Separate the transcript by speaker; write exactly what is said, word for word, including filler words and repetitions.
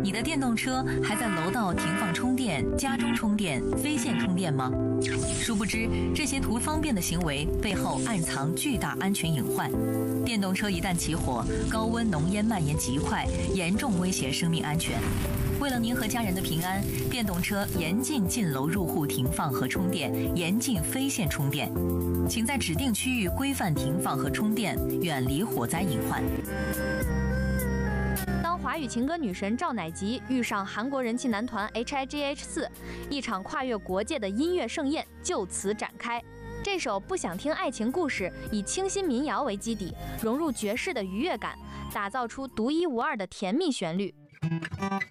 Speaker 1: 你的电动车还在楼道停放充电、家中充电、非线充电吗？殊不知，这些图方便的行为背后暗藏巨大安全隐患。电动车一旦起火，高温浓烟蔓延极快，严重威胁生命安全。为了您和家人的平安，电动车严禁进楼入户停放和充电，严禁非线充电。请在指定区域规范停放和充电，远离火灾隐患。
Speaker 2: 当华语情歌女神赵乃吉遇上韩国人气男团 H I G H 四，一场跨越国界的音乐盛宴就此展开。这首《不想听爱情故事》以清新民谣为基底，融入爵士的愉悦感，打造出独一无二的甜蜜旋律。